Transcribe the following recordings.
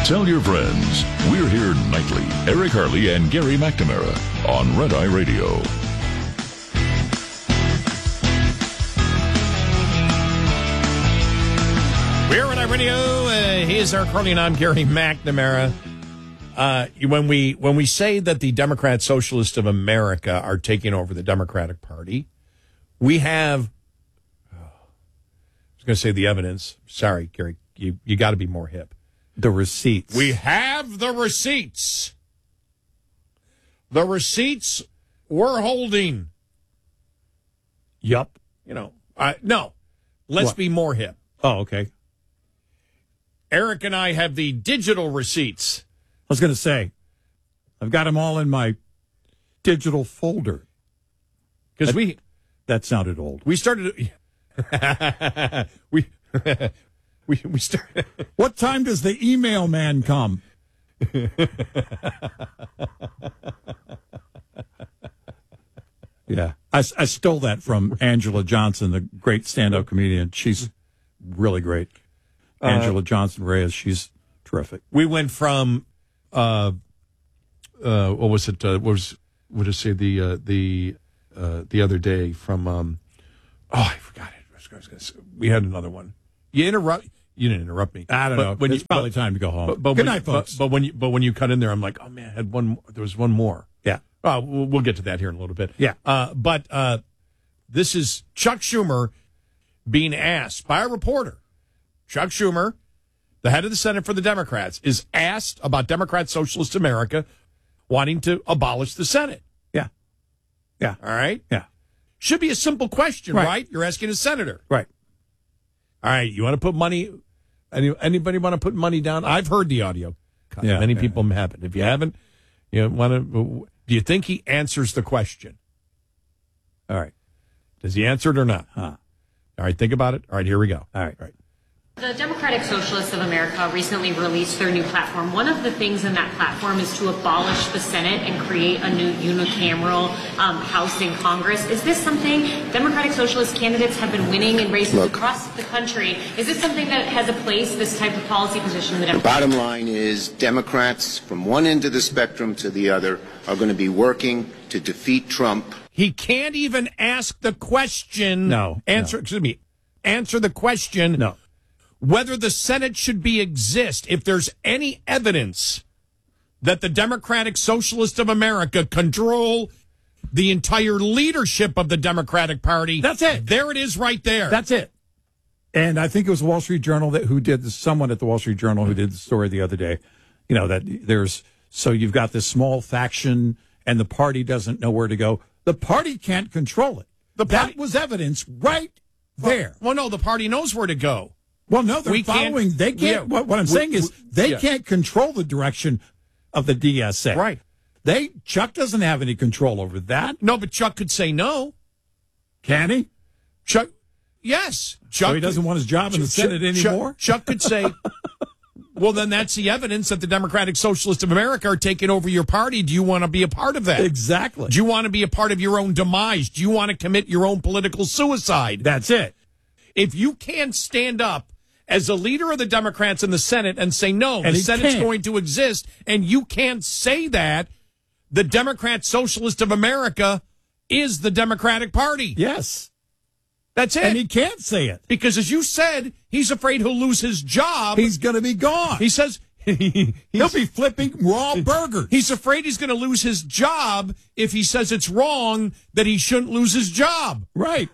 Tell your friends. We're here nightly. Eric Harley and Gary McNamara on Red Eye Radio. We're Red Eye Radio. Here's Eric Harley and I'm Gary McNamara. When we say that the Democrat Socialists of America are taking over the Democratic Party, we have, I was going to say the evidence. Sorry, Gary, you got to be more hip. The receipts. We have the receipts. The receipts we're holding. Yup. No. Let's be more hip. Oh, okay. Eric and I have the digital receipts. I was going to say, I've got them all in my digital folder. Because that sounded old. We started. We started. What time does the email man come? Yeah, I stole that from Angela Johnson, the great stand-up comedian. She's really great. Angela Johnson Reyes, she's terrific. We went from what was it? What did I say the other day from? I forgot it. I was gonna say, we had another one. You didn't interrupt me. I don't know. It's probably time to go home. Good night, folks. But when you cut in there, I'm like, oh man, I had one. There was one more. Yeah. We'll get to that here in a little bit. Yeah. But this is Chuck Schumer being asked by a reporter. Chuck Schumer, the head of the Senate for the Democrats, is asked about Democrat Socialist America wanting to abolish the Senate. Yeah. Yeah. All right? Yeah. Should be a simple question, right? You're asking a senator. Right. All right. You want to put money? Anybody want to put money down? I've heard the audio. Yeah, many people haven't. If you haven't, you want to. Do you think he answers the question? All right. Does he answer it or not? All right. Think about it. All right. Here we go. All right. The Democratic Socialists of America recently released their new platform. One of the things in that platform is to abolish the Senate and create a new unicameral House in Congress. Is this something Democratic Socialist candidates have been winning in races across the country? Is this something that has a place, this type of policy position in the Democratic Party? The bottom line is Democrats from one end of the spectrum to the other are going to be working to defeat Trump. He can't even ask the question. Answer the question. No. Whether the Senate should exist, if there's any evidence that the Democratic Socialists of America control the entire leadership of the Democratic Party. That's it. There it is right there. That's it. And I think it was the Wall Street Journal someone at the Wall Street Journal who did the story the other day, so you've got this small faction and the party doesn't know where to go. The party can't control it. That was evidence right there. Well, no, the party knows where to go. Well, no, they're following. They can't. What I'm saying is they can't control the direction of the DSA. Right. Chuck doesn't have any control over that. No, but Chuck could say no. Can he? Chuck, yes. Chuck. So he doesn't want his job in the Senate anymore? Chuck could say, well, then that's the evidence that the Democratic Socialists of America are taking over your party. Do you want to be a part of that? Exactly. Do you want to be a part of your own demise? Do you want to commit your own political suicide? That's it. If you can't stand up as a leader of the Democrats in the Senate and say, no, the Senate's going to exist, and you can't say that, the Democrat Socialist of America is the Democratic Party. Yes. That's it. And he can't say it. Because, as you said, he's afraid he'll lose his job. He's going to be gone. He says he'll be flipping raw burgers. He's afraid he's going to lose his job if he says it's wrong that he shouldn't lose his job. Right.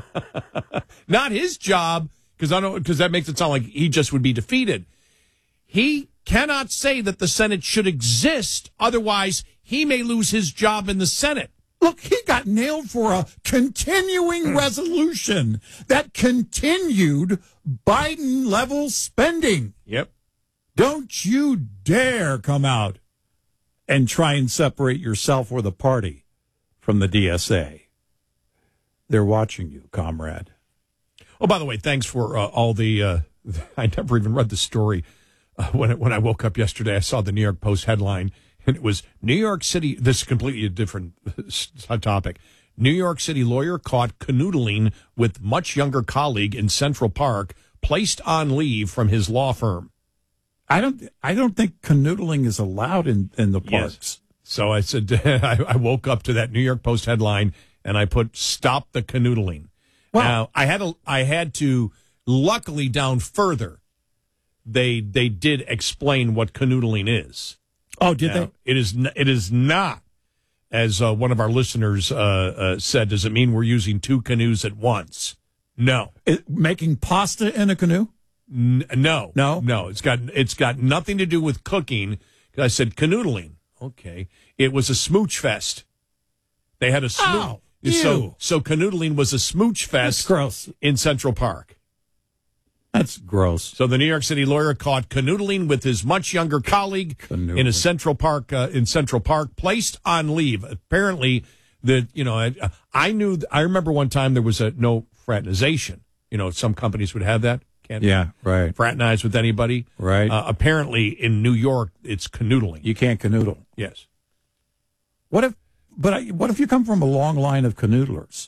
Not his job, because that makes it sound like he just would be defeated. He cannot say that the Senate should exist, otherwise he may lose his job in the Senate. Look, he got nailed for a continuing resolution that continued Biden-level spending. Yep. Don't you dare come out and try and separate yourself or the party from the DSA. They're watching you, comrade. Oh, by the way, thanks for all the I never even read the story. When I woke up yesterday, I saw the New York Post headline, and it was New York City. This is completely a different topic. New York City lawyer caught canoodling with much younger colleague in Central Park, placed on leave from his law firm. I don't think canoodling is allowed in the parks. Yes. So I said, I woke up to that New York Post headline and I put "Stop the canoodling." Well, Now I had to luckily down further. They did explain what canoodling is. Oh, did they? It is not, as one of our listeners said. Does it mean we're using two canoes at once? No. Making pasta in a canoe? No. No? It's got nothing to do with cooking. I said canoodling. Okay. It was a smooch fest. They had a smooch. Oh, ew. So canoodling was a smooch fest. That's gross. In Central Park. That's gross. So the New York City lawyer caught canoodling with his much younger colleague in a Central Park placed on leave. Apparently, I remember one time there was no fraternization. Some companies would have that. Can't right. fraternize with anybody. Right. Apparently, in New York, it's canoodling. You can't canoodle. Yes. What if you come from a long line of canoodlers?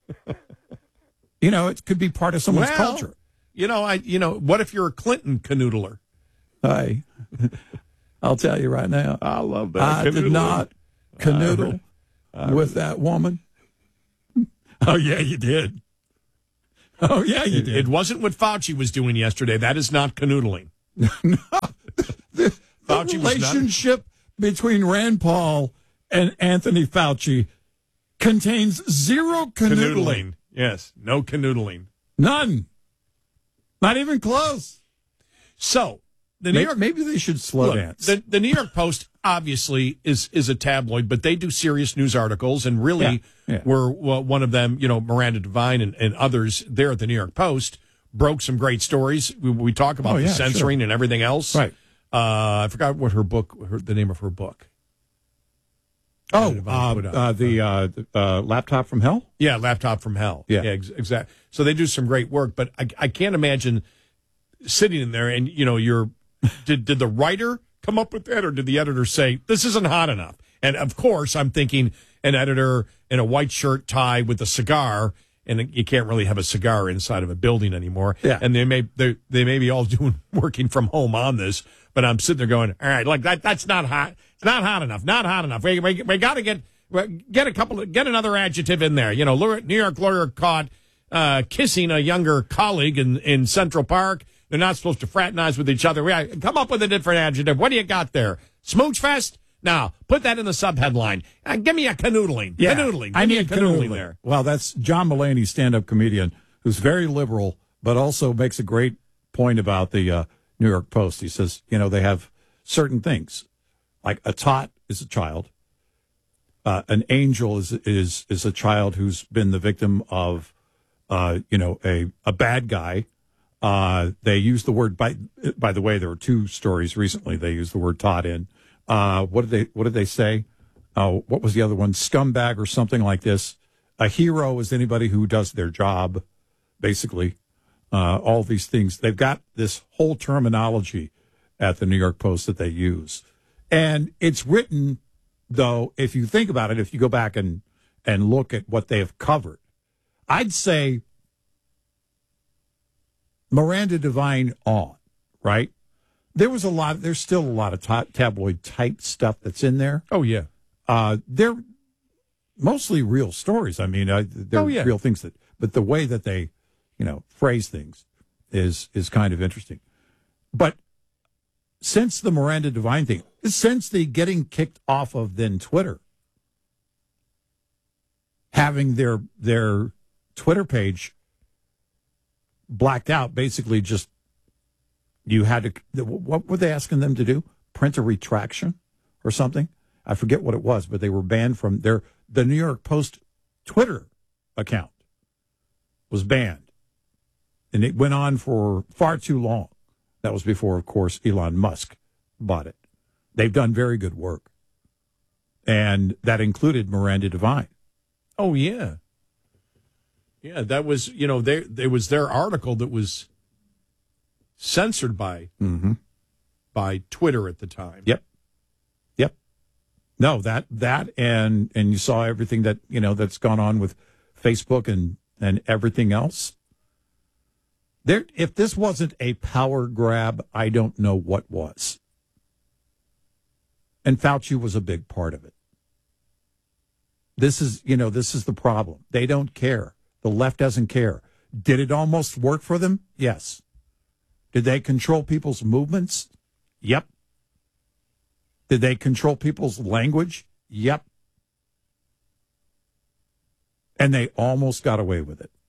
It could be part of someone's culture. What if you're a Clinton canoodler? I'll tell you right now. I love that. I did not canoodle with that woman. Oh, yeah, you did. Oh, yeah, you did. It wasn't what Fauci was doing yesterday. That is not canoodling. No. The relationship between Rand Paul and Anthony Fauci contains zero canoodling. Yes, no canoodling. None. Not even close. So, maybe they should slow dance. The New York Post obviously is a tabloid, but they do serious news articles, and really were one of them. Miranda Devine and others there at the New York Post broke some great stories. We talk about the censoring and everything else. Right. I forgot what the name of her book. The Laptop from Hell? Yeah, Laptop from Hell. Yeah, exactly. So they do some great work, but I can't imagine sitting in there and, did the writer come up with that, or did the editor say, this isn't hot enough? And, of course, I'm thinking an editor in a white shirt, tie with a cigar, and you can't really have a cigar inside of a building anymore. Yeah. And they may be all working from home on this, but I'm sitting there going, all right, like that's not hot. It's not hot enough. Not hot enough. We got to get another adjective in there. New York lawyer caught kissing a younger colleague in Central Park. They're not supposed to fraternize with each other. Come up with a different adjective. What do you got there? Smooch fest? Now, put that in the subheadline. Give me a canoodling. Yeah, canoodling. I need canoodling there. Well, that's John Mulaney, stand-up comedian, who's very liberal, but also makes a great point about the New York Post. He says, they have certain things. Like a tot is a child. An angel is a child who's been the victim of, a bad guy. They use the word, by the way, there were two stories recently. They used the word tot in. What did they say? What was the other one? Scumbag or something like this. A hero is anybody who does their job, basically. All these things. They've got this whole terminology at the New York Post that they use. And it's written, though, if you think about it, if you go back and look at what they have covered, I'd say Miranda Devine on, right? There's still a lot of tabloid type stuff that's in there. Oh, yeah. They're mostly real stories. I mean, they're real things but the way that they, phrase things is kind of interesting. But since the Miranda Devine thing, since the getting kicked off of then Twitter, having their Twitter page blacked out, basically just you had to, what were they asking them to do? Print a retraction or something? I forget what it was, but they were banned from the New York Post Twitter account was banned. And it went on for far too long. That was before, of course, Elon Musk bought it. They've done very good work. And that included Miranda Devine. Oh, yeah. Yeah, that was, there was their article that was censored by Twitter at the time. Yep. No, that and you saw everything that, that's gone on with Facebook and everything else. If this wasn't a power grab, I don't know what was. And Fauci was a big part of it. This is the problem. They don't care. The left doesn't care. Did it almost work for them? Yes. Did they control people's movements? Yep. Did they control people's language? Yep. And they almost got away with it.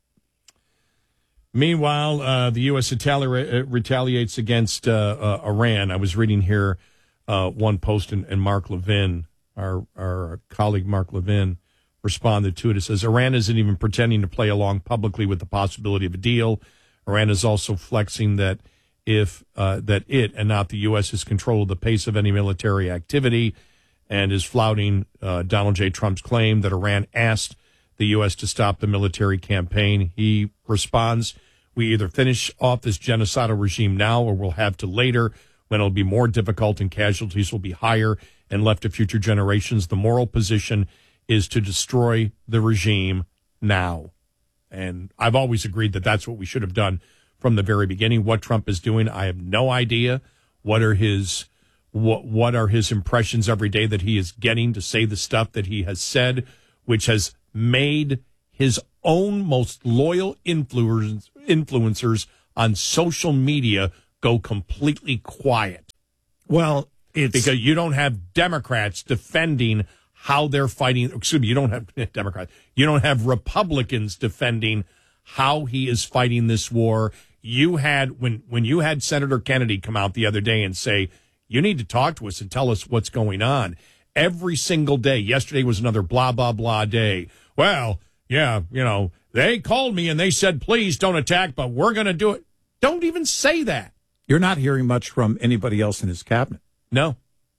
Meanwhile, the U.S. retaliates against Iran. I was reading here one post, and Mark Levin, our colleague Mark Levin, responded to it. It says, Iran isn't even pretending to play along publicly with the possibility of a deal. Iran is also flexing that that it and not the U.S. has control of the pace of any military activity, and is flouting Donald J. Trump's claim that Iran asked the U.S. to stop the military campaign. He responds, we either finish off this genocidal regime now or we'll have to later, when it'll be more difficult and casualties will be higher and left to future generations. The moral position is to destroy the regime now. And I've always agreed that that's what we should have done from the very beginning. What Trump is doing, I have no idea. What are his impressions every day that he is getting to say the stuff that he has said, which has made his own most loyal influencers on social media go completely quiet. Well, it's because you don't have Democrats defending how they're fighting. Excuse me, you don't have Democrats. You don't have Republicans defending how he is fighting this war. You had when you had Senator Kennedy come out the other day and say, you need to talk to us and tell us what's going on. Every single day. Yesterday was another blah, blah, blah day. Well, yeah, they called me and they said, please don't attack, but we're going to do it. Don't even say that. You're not hearing much from anybody else in his cabinet. No,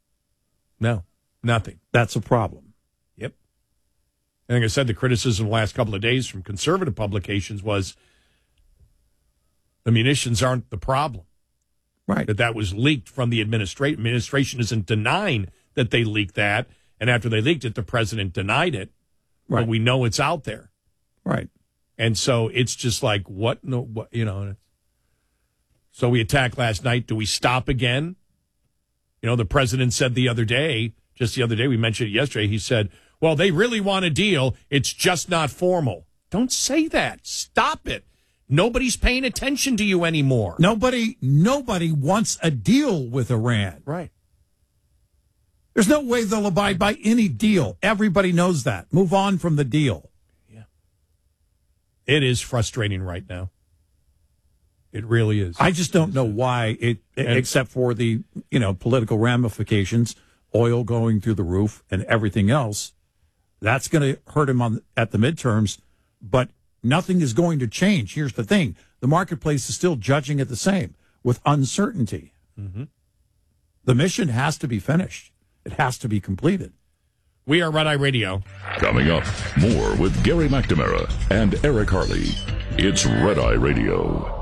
nothing. That's a problem. Yep. And like I said, the criticism the last couple of days from conservative publications was the munitions aren't the problem. Right. That was leaked from the administration. Administration isn't denying that they leaked that. And after they leaked it, the president denied it. Right. But we know it's out there. Right. And so it's just like, what? No, what, So we attacked last night. Do we stop again? The president said just the other day, we mentioned it yesterday, he said, well, they really want a deal. It's just not formal. Don't say that. Stop it. Nobody's paying attention to you anymore. Nobody wants a deal with Iran. Right. There's no way they'll abide by any deal. Everybody knows that. Move on from the deal. Yeah. It is frustrating right now. It really is. I just don't know why, except for the political ramifications, oil going through the roof and everything else. That's going to hurt him at the midterms, but nothing is going to change. Here's the thing. The marketplace is still judging it the same, with uncertainty. Mm-hmm. The mission has to be finished. It has to be completed. We are Red Eye Radio. Coming up, more with Gary McNamara and Eric Harley. It's Red Eye Radio.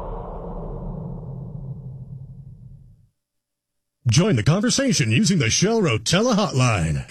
Join the conversation using the Shell Rotella hotline,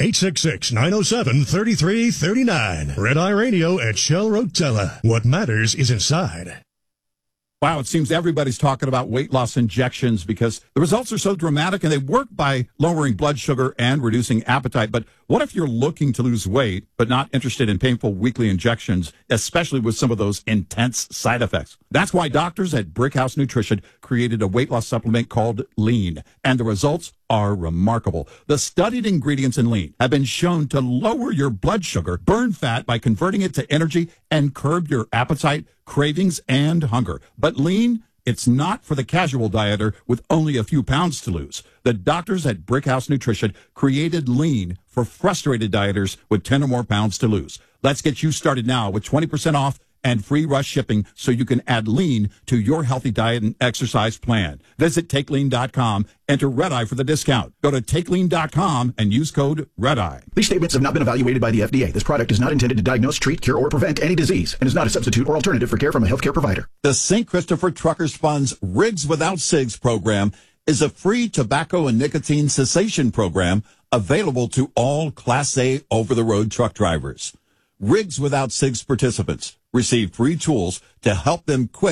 866-907-3339. Red Eye Radio at Shell Rotella. What matters is inside. Wow, it seems everybody's talking about weight loss injections because the results are so dramatic and they work by lowering blood sugar and reducing appetite. But what if you're looking to lose weight but not interested in painful weekly injections, especially with some of those intense side effects? That's why doctors at Brickhouse Nutrition created a weight loss supplement called Lean, and the results are remarkable. The studied ingredients in Lean have been shown to lower your blood sugar, burn fat by converting it to energy, and curb your appetite, cravings, and hunger. But Lean, it's not for the casual dieter with only a few pounds to lose. The doctors at Brickhouse Nutrition created Lean for frustrated dieters with 10 or more pounds to lose. Let's get you started now with 20% off and free rush shipping so you can add Lean to your healthy diet and exercise plan. Visit TakeLean.com, enter Red Eye for the discount. Go to TakeLean.com and use code Red Eye. These statements have not been evaluated by the FDA. This product is not intended to diagnose, treat, cure, or prevent any disease and is not a substitute or alternative for care from a healthcare provider. The St. Christopher Truckers Fund's Rigs Without Cigs program is a free tobacco and nicotine cessation program available to all Class A over-the-road truck drivers. Rigs Without Cigs participants receive free tools to help them quit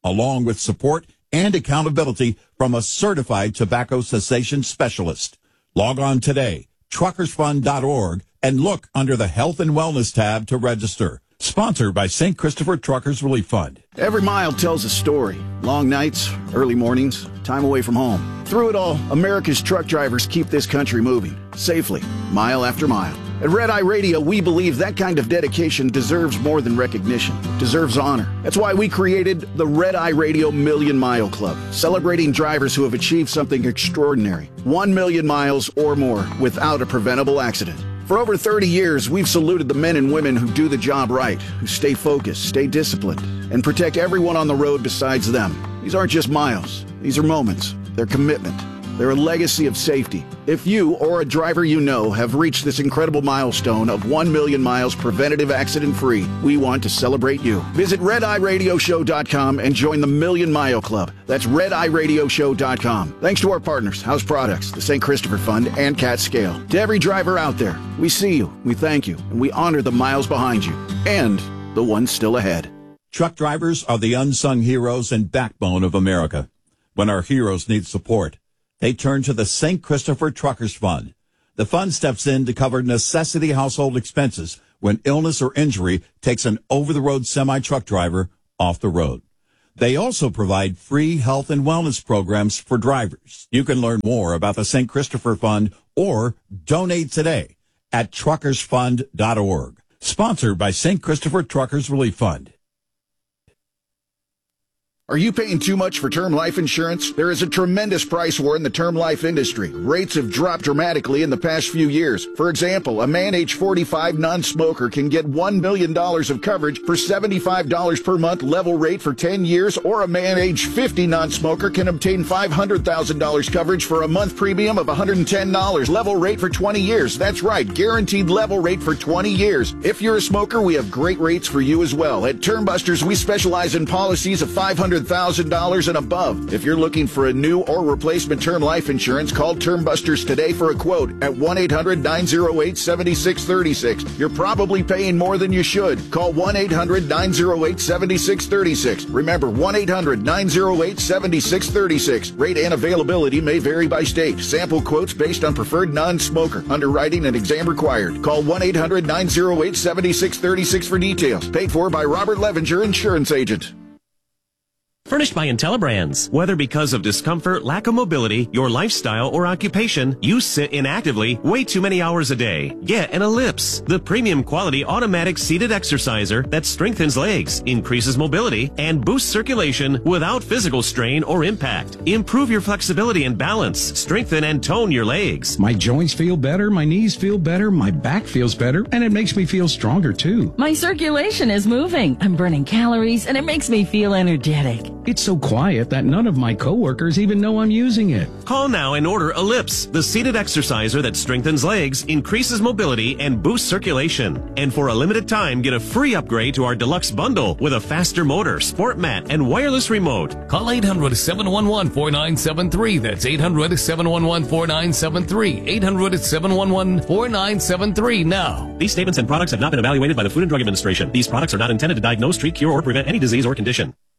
along with support and accountability from a certified tobacco cessation specialist. Log on today, truckersfund.org, and look under the Health and Wellness tab to register. Sponsored by St. Christopher Truckers Relief Fund. Every mile tells a story. Long nights, early mornings, time away from home. Through it all, America's truck drivers keep this country moving, safely, mile after mile. At Red Eye Radio, we believe that kind of dedication deserves more than recognition, deserves honor. That's why we created the Red Eye Radio Million Mile Club, celebrating drivers who have achieved something extraordinary. 1 million miles or more without a preventable accident. For over 30 years, we've saluted the men and women who do the job right, who stay focused, stay disciplined, and protect everyone on the road besides them. These aren't just miles. These are moments. They're commitment. They're a legacy of safety. If you or a driver you know have reached this incredible milestone of 1 million miles preventative accident-free, we want to celebrate you. Visit RedEyeRadioShow.com and join the Million Mile Club. That's RedEyeRadioShow.com. Thanks to our partners, House Products, the St. Christopher Fund, and Cat Scale. To every driver out there, we see you, we thank you, and we honor the miles behind you and the ones still ahead. Truck drivers are the unsung heroes and backbone of America. When our heroes need support, they turn to the St. Christopher Truckers Fund. The fund steps in to cover necessity household expenses when illness or injury takes an over-the-road semi-truck driver off the road. They also provide free health and wellness programs for drivers. You can learn more about the St. Christopher Fund or donate today at truckersfund.org. Sponsored by St. Christopher Truckers Relief Fund. Are you paying too much for term life insurance? There is a tremendous price war in the term life industry. Rates have dropped dramatically in the past few years. For example, a man age 45 non-smoker can get $1 million of coverage for $75 per month level rate for 10 years, or a man age 50 non-smoker can obtain $500,000 coverage for a month premium of $110 level rate for 20 years. That's right, guaranteed level rate for 20 years. If you're a smoker, we have great rates for you as well. At Term Busters, we specialize in policies of $500,000 and above. If you're looking for a new or replacement term life insurance, call Term Busters today for a quote at 1-800-908-7636. You're probably paying more than you should. Call 1-800-908-7636. Remember, 1-800-908-7636. Rate and availability may vary by state. Sample quotes based on preferred non-smoker. Underwriting and exam required. Call 1-800-908-7636 for details. Paid for by Robert Levenger, Insurance Agent. Furnished by IntelliBrands. Whether because of discomfort, lack of mobility, your lifestyle, or occupation, you sit inactively way too many hours a day. Get an Ellipse, the premium quality automatic seated exerciser that strengthens legs, increases mobility, and boosts circulation without physical strain or impact. Improve your flexibility and balance, strengthen and tone your legs. My joints feel better, my knees feel better, my back feels better, and it makes me feel stronger too. My circulation is moving. I'm burning calories, and it makes me feel energetic. It's so quiet that none of my coworkers even know I'm using it. Call now and order Ellipse, the seated exerciser that strengthens legs, increases mobility, and boosts circulation. And for a limited time, get a free upgrade to our deluxe bundle with a faster motor, sport mat, and wireless remote. Call 800-711-4973. That's 800-711-4973. 800-711-4973 now. These statements and products have not been evaluated by the Food and Drug Administration. These products are not intended to diagnose, treat, cure, or prevent any disease or condition.